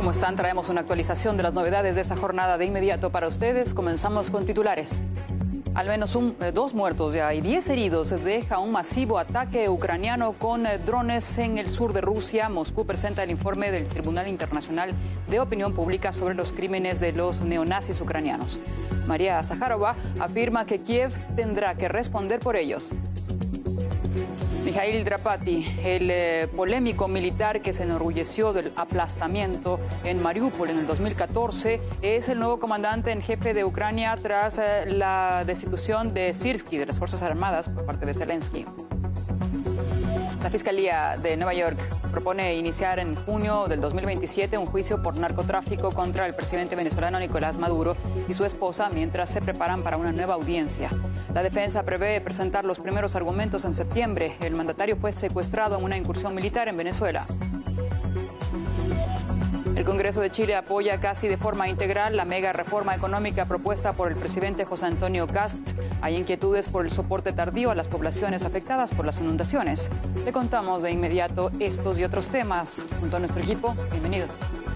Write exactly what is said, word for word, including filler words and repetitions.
¿Cómo están? Traemos una actualización de las novedades de esta jornada de inmediato para ustedes. Comenzamos con titulares. Al menos un, eh, dos muertos ya y diez heridos deja un masivo ataque ucraniano con eh, drones en el sur de Rusia. Moscú presenta el informe del Tribunal Internacional de Opinión Pública sobre los crímenes de los neonazis ucranianos. María Zakharova afirma que Kiev tendrá que responder por ellos. Mikhail Drapati, el eh, polémico militar que se enorgulleció del aplastamiento en Mariupol en el dos mil catorce, es el nuevo comandante en jefe de Ucrania tras eh, la destitución de Sirsky de las Fuerzas Armadas por parte de Zelensky. La Fiscalía de Nueva York propone iniciar en junio del dos mil veintisiete un juicio por narcotráfico contra el presidente venezolano Nicolás Maduro y su esposa mientras se preparan para una nueva audiencia. La defensa prevé presentar los primeros argumentos en septiembre. El mandatario fue secuestrado en una incursión militar en Venezuela. El Congreso de Chile apoya casi de forma integral la mega reforma económica propuesta por el presidente José Antonio Kast. Hay inquietudes por el soporte tardío a las poblaciones afectadas por las inundaciones. Le contamos de inmediato estos y otros temas junto a nuestro equipo. Bienvenidos.